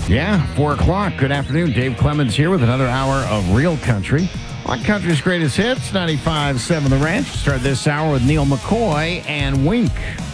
Yeah, 4 o'clock. Good afternoon. Dave Clemens here with another hour of Real Country on Country's Greatest Hits, 95.7 The Ranch. Start this hour with Neil McCoy and Wink.